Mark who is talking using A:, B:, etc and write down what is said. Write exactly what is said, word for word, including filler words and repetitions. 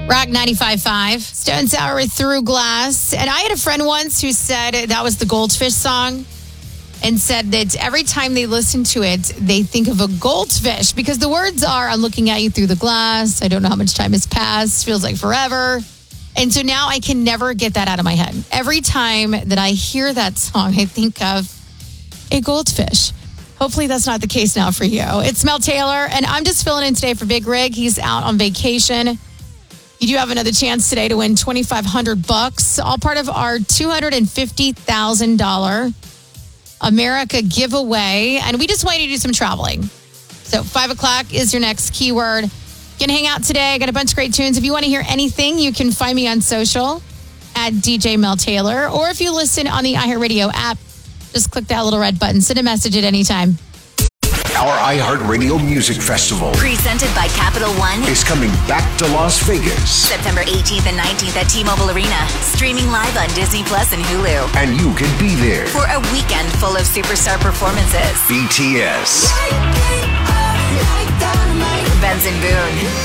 A: Rock ninety-five point five. Stone Sour Through Glass. And I had a friend once who said that was the Goldfish song and said that every time they listen to it, they think of a goldfish because the words are, I'm looking at you through the glass. I don't know how much time has passed. Feels like forever. And so now I can never get that out of my head. Every time that I hear that song, I think of a goldfish. Hopefully that's not the case now for you. It's Mel Taylor, and I'm just filling in today for Big Rig. He's out on vacation. You do have another chance today to win twenty-five hundred bucks, all part of our two hundred fifty thousand dollars America giveaway. And we just want you to do some traveling. So five o'clock is your next keyword. You can hang out today. I got a bunch of great tunes. If you want to hear anything, you can find me on social at D J Mel Taylor. Or if you listen on the iHeartRadio app, just click that little red button. Send a message at any time.
B: Our iHeartRadio Music Festival,
C: presented by Capital One,
B: is coming back to Las Vegas.
C: September eighteenth and nineteenth at T-Mobile Arena. Streaming live on Disney Plus and Hulu.
B: And you can be there
C: for a weekend full of superstar performances.
B: B T S,
C: Benson Boone,